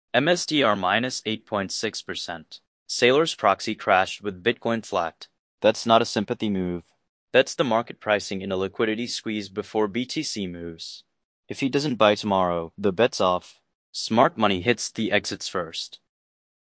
MSTR minus 8.6%. Sailor's proxy crashed with Bitcoin flat. That's not a sympathy move. That's the market pricing in a liquidity squeeze before BTC moves. If he doesn't buy tomorrow, the bet's off. Smart money hits the exits first.